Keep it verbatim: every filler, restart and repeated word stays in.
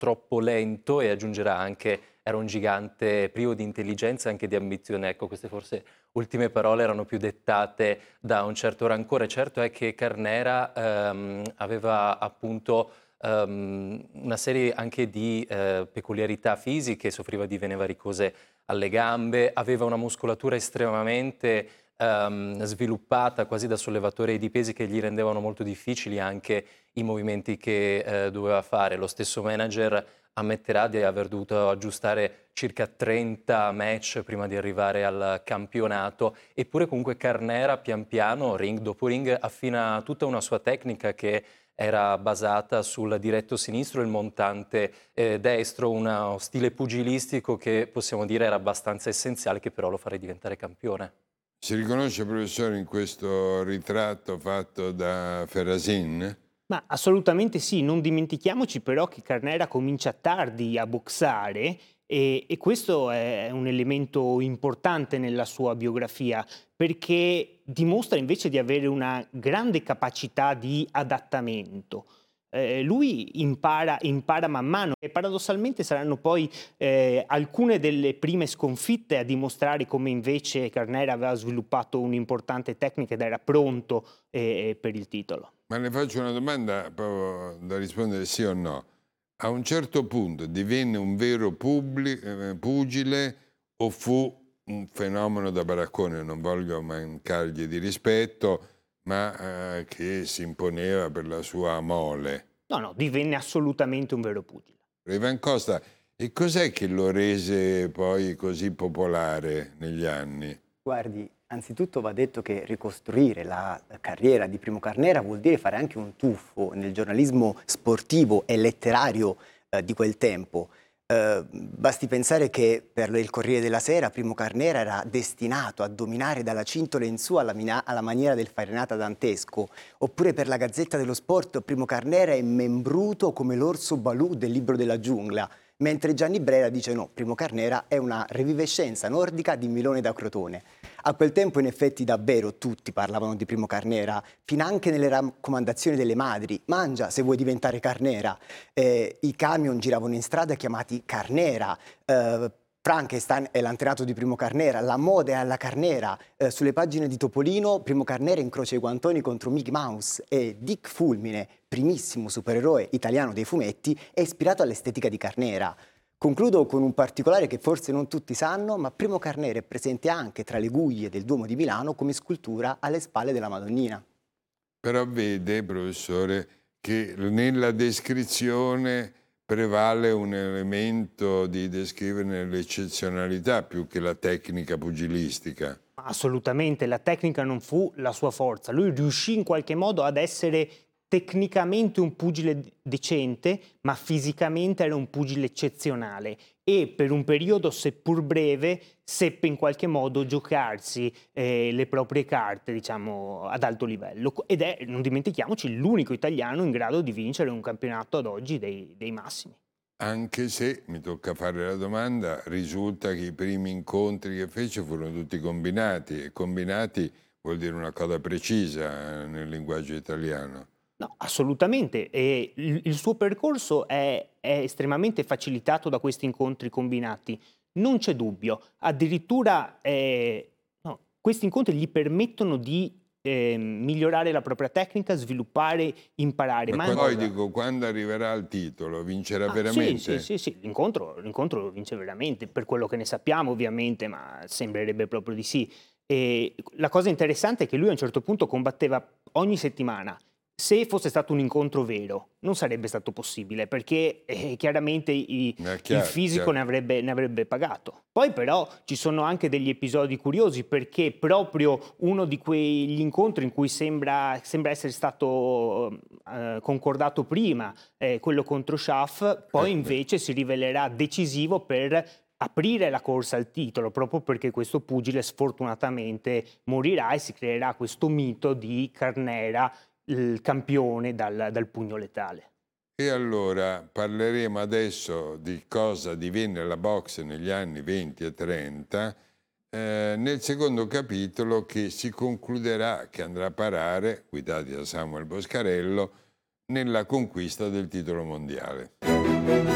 troppo lento, e aggiungerà anche era un gigante privo di intelligenza e anche di ambizione. Ecco, queste forse ultime parole erano più dettate da un certo rancore. Certo è che Carnera ehm, aveva appunto ehm, una serie anche di eh, peculiarità fisiche, soffriva di vene varicose alle gambe, aveva una muscolatura estremamente ehm, sviluppata, quasi da sollevatore di pesi, che gli rendevano molto difficili anche i movimenti che eh, doveva fare. Lo stesso manager ammetterà di aver dovuto aggiustare circa trenta match prima di arrivare al campionato, eppure comunque Carnera pian piano, ring dopo ring, affina tutta una sua tecnica che era basata sul diretto sinistro e il montante eh, destro, uno stile pugilistico che possiamo dire era abbastanza essenziale, che però lo farà diventare campione. Si riconosce, professore, in questo ritratto fatto da Ferrasin? Ma assolutamente sì, non dimentichiamoci però che Carnera comincia tardi a boxare e, e questo è un elemento importante nella sua biografia perché dimostra invece di avere una grande capacità di adattamento. Eh, lui impara, impara man mano e paradossalmente saranno poi eh, alcune delle prime sconfitte a dimostrare come invece Carnera aveva sviluppato un'importante tecnica ed era pronto eh, per il titolo. Ma le faccio una domanda proprio da rispondere sì o no. A un certo punto divenne un vero publi- eh, pugile o fu un fenomeno da baraccone? Non voglio mancargli di rispetto, ma eh, che si imponeva per la sua mole. No, no, divenne assolutamente un vero pugile. Ivan Costa, e cos'è che lo rese poi così popolare negli anni? Guardi, anzitutto va detto che ricostruire la carriera di Primo Carnera vuol dire fare anche un tuffo nel giornalismo sportivo e letterario eh, di quel tempo. Eh, basti pensare che per il Corriere della Sera Primo Carnera era destinato a dominare dalla cintola in su alla, mina- alla maniera del farinata dantesco, oppure per la Gazzetta dello Sport Primo Carnera è membruto come l'orso Balù del Libro della Giungla, mentre Gianni Brera dice no, Primo Carnera è una revivescenza nordica di Milone da Crotone. A quel tempo in effetti davvero tutti parlavano di Primo Carnera, finanche nelle raccomandazioni delle madri: mangia se vuoi diventare Carnera. Eh, I camion giravano in strada chiamati Carnera. Eh, Frankenstein è l'antenato di Primo Carnera, la moda è alla Carnera. Eh, sulle pagine di Topolino Primo Carnera incrocia i guantoni contro Mickey Mouse, e Dick Fulmine, primissimo supereroe italiano dei fumetti, è ispirato all'estetica di Carnera. Concludo con un particolare che forse non tutti sanno, ma Primo Carnera è presente anche tra le guglie del Duomo di Milano come scultura alle spalle della Madonnina. Però vede, professore, che nella descrizione prevale un elemento di descrivere l'eccezionalità più che la tecnica pugilistica. Assolutamente, la tecnica non fu la sua forza. Lui riuscì in qualche modo ad essere tecnicamente un pugile decente, ma fisicamente era un pugile eccezionale e per un periodo, seppur breve, seppe in qualche modo giocarsi eh, le proprie carte, diciamo, ad alto livello. Ed è, non dimentichiamoci, l'unico italiano in grado di vincere un campionato ad oggi dei, dei massimi. Anche se, mi tocca fare la domanda, risulta che i primi incontri che fece furono tutti combinati, e combinati vuol dire una cosa precisa eh, nel linguaggio italiano. No, assolutamente. E il, il suo percorso è, è estremamente facilitato da questi incontri combinati, non c'è dubbio. Addirittura eh, no, questi incontri gli permettono di eh, migliorare la propria tecnica, sviluppare, imparare. Ma Ma quando, poi ancora... dico, quando arriverà al titolo, vincerà Ah, sì, sì, veramente? sì, sì, l'incontro, l'incontro lo vince veramente, per quello che ne sappiamo ovviamente, ma sembrerebbe proprio di sì. E la cosa interessante è che lui a un certo punto combatteva ogni settimana. Se fosse stato un incontro vero, non sarebbe stato possibile, perché eh, chiaramente i- Ma è il chiaro, fisico chiaro. ne avrebbe, ne avrebbe pagato. Poi però ci sono anche degli episodi curiosi, perché proprio uno di quegli incontri in cui sembra, sembra essere stato eh, concordato prima, eh, quello contro Schaff, Eh, poi beh. invece si rivelerà decisivo per aprire la corsa al titolo, proprio perché questo pugile sfortunatamente morirà e si creerà questo mito di Carnera, il campione dal, dal pugno letale. E allora parleremo adesso di cosa divenne la boxe negli anni venti e trenta, eh, nel secondo capitolo che si concluderà, che andrà a parare, guidati da Samuel Boscarello, nella conquista del titolo mondiale.